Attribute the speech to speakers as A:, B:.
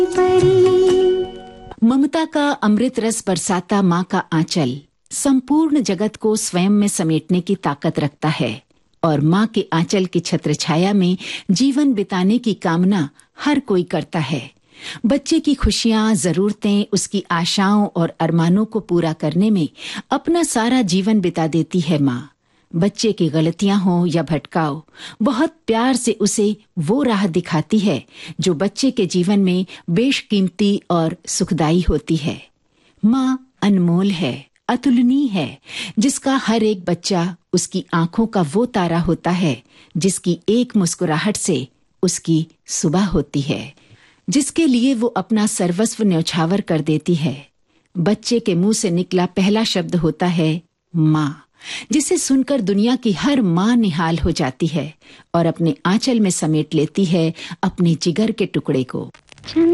A: ममता का अमृत रस बरसाता माँ का आंचल संपूर्ण जगत को स्वयं में समेटने की ताकत रखता है और माँ के आंचल की छत्र छाया में जीवन बिताने की कामना हर कोई करता है। बच्चे की खुशियां, जरूरतें, उसकी आशाओं और अरमानों को पूरा करने में अपना सारा जीवन बिता देती है माँ। बच्चे की गलतियां हो या भटकाव, बहुत प्यार से उसे वो राह दिखाती है जो बच्चे के जीवन में बेशकीमती और सुखदायी होती है। माँ अनमोल है, अतुलनीय है, जिसका हर एक बच्चा उसकी आंखों का वो तारा होता है जिसकी एक मुस्कुराहट से उसकी सुबह होती है, जिसके लिए वो अपना सर्वस्व न्यौछावर कर देती है। बच्चे के मुंह से निकला पहला शब्द होता है माँ, जिसे सुनकर दुनिया की हर माँ निहाल हो जाती है और अपने आंचल में समेट लेती है अपने जिगर के टुकड़े को।